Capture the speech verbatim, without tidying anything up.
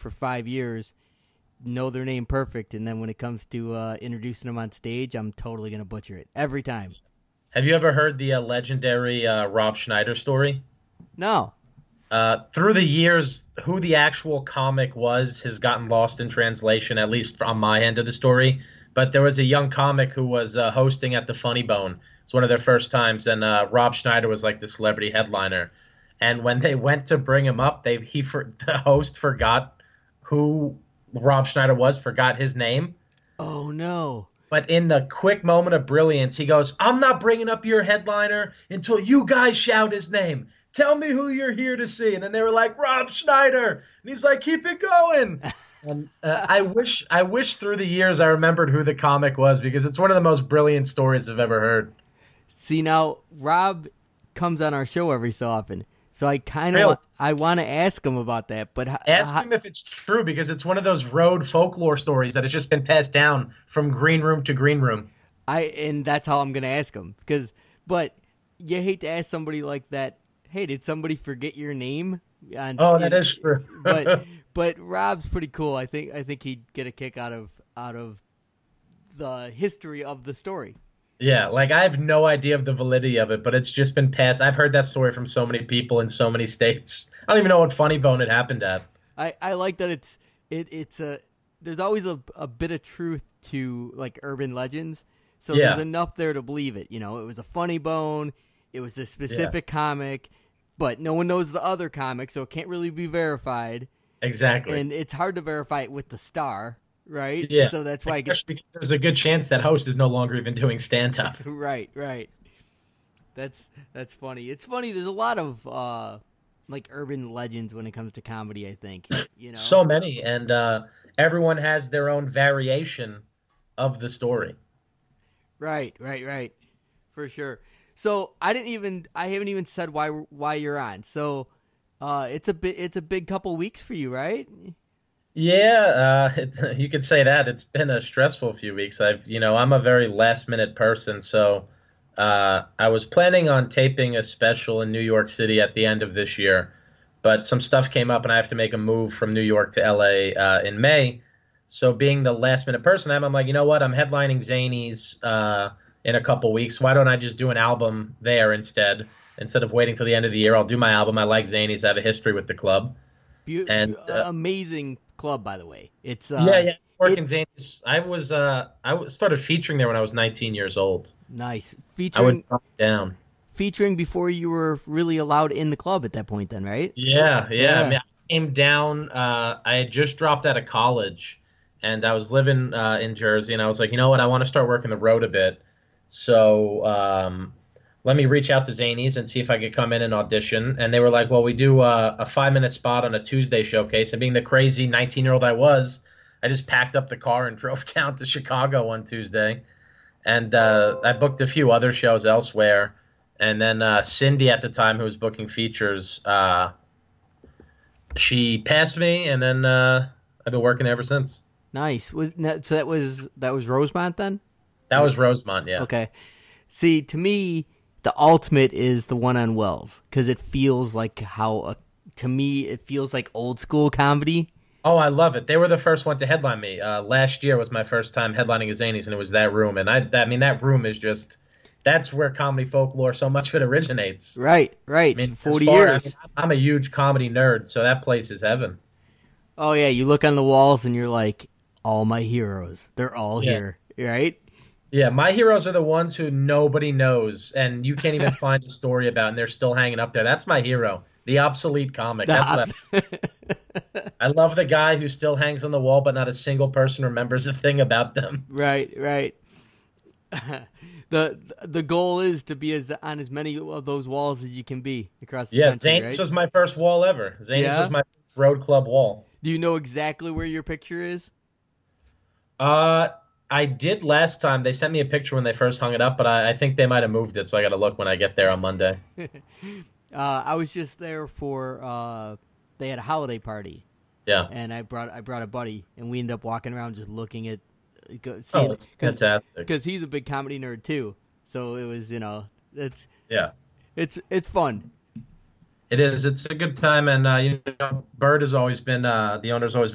for five years, know their name perfect, and then when it comes to uh, introducing them on stage, I'm totally gonna butcher it every time. Have you ever heard the uh, legendary uh, Rob Schneider story? No. Uh, through the years, who the actual comic was has gotten lost in translation, at least on my end of the story. But there was a young comic who was uh, hosting at the Funny Bone. It's one of their first times, and uh, Rob Schneider was like the celebrity headliner. And when they went to bring him up, they he for, the host forgot who Rob Schneider was, forgot his name. Oh no. But in the quick moment of brilliance, he goes, "I'm not bringing up your headliner until you guys shout his name. Tell me who you're here to see." And then they were like, "Rob Schneider." And he's like, "Keep it going." And uh, I wish I wish through the years I remembered who the comic was, because it's one of the most brilliant stories I've ever heard. See, now, Rob comes on our show every so often, so I kind of Really? I want to ask him about that. But h- Ask h- him if it's true, because it's one of those road folklore stories that has just been passed down from green room to green room. I and that's how I'm going to ask him. Because, but you hate to ask somebody like that, hey, did somebody forget your name? On, Oh, that is true. but but Rob's pretty cool. I think I think he'd get a kick out of out of the history of the story. Yeah, like I have no idea of the validity of it, but it's just been passed. I've heard that story from so many people in so many states. I don't even know what Funny Bone it happened at. I, I like that it's it it's a there's always a, a bit of truth to like urban legends. So Yeah. there's enough there to believe it. You know, it was a Funny Bone, it was a specific comic, but no one knows the other comic, so it can't really be verified. Exactly. And it's hard to verify it with the star, right? Yeah. So that's why I get Especially because there's a good chance that host is no longer even doing stand-up. right, right. That's that's funny. It's funny. There's a lot of uh, like urban legends when it comes to comedy. I think you know. So many, and uh, everyone has their own variation of the story. Right, right, right. For sure. So I didn't even. I haven't even said why why you're on. So uh, it's a bit. It's a big couple weeks for you, right? Yeah, uh, it, you could say that. It's been a stressful few weeks. I've, you know, I'm a very last-minute person, so uh, I was planning on taping a special in New York City at the end of this year, but some stuff came up, and I have to make a move from New York to L A uh, in May. So being the last-minute person I'm, I'm like, you know what? I'm headlining Zanies uh, in a couple weeks. Why don't I just do an album there instead? Instead of waiting till the end of the year, I'll do my album. I like Zanies. I have a history with the club. Be- And, uh, amazing club, by the way. It's uh, yeah, yeah. it- Working Zanies. I was uh, I w- started featuring there when I was nineteen years old. nice I featuring would drop it down. featuring before you were really allowed in the club at that point. Then, right? Yeah, yeah. Yeah. I, mean, I came down. Uh, I had just dropped out of college, and I was living uh, in Jersey. And I was like, you know what? I want to start working the road a bit. So um, let me reach out to Zanies and see if I could come in and audition. And they were like, well, we do uh, a five minute spot on a Tuesday showcase. And being the crazy nineteen year old I was, I just packed up the car and drove down to Chicago one Tuesday. And uh, I booked a few other shows elsewhere. And then uh, Cindy at the time, who was booking features, uh, she passed me, and then uh, I've been working ever since. Nice. Was so that was that was Rosemont then? That was Rosemont, yeah. Okay. See, to me, the ultimate is the one on Wells because it feels like how uh, to me it feels like old school comedy. Oh, I love it. They were the first one to headline me. Uh, last year was my first time headlining a Zanies, and it was that room. And I, I mean, that room is just, that's where comedy folklore, so much of it originates. Right, right. I mean, as Forty far- years. I mean, I'm a huge comedy nerd, so that place is heaven. Oh yeah, you look on the walls and you're like, all my heroes, they're all Yeah. here, right? Yeah, my heroes are the ones who nobody knows, and you can't even find a story about, and they're still hanging up there. That's my hero, the obsolete comic. That's what I, I love the guy who still hangs on the wall, but not a single person remembers a thing about them. Right, right. the The goal is to be as on as many of those walls as you can be across the Yeah, country. Zanies right? was my first wall ever. Zanies Yeah? was my road club wall. Do you know exactly where your picture is? Uh, I did last time. They sent me a picture when they first hung it up, but I, I think they might have moved it, so I got to look when I get there on Monday. Uh, I was just there for uh, they had a holiday party, Yeah. and I brought I brought a buddy, and we ended up walking around just looking at, go- Oh, seeing that's fantastic. because he's a big comedy nerd too. So it was you know it's Yeah. it's it's fun. It is. It's a good time, and uh, you know, Bird has always been uh, the owner's always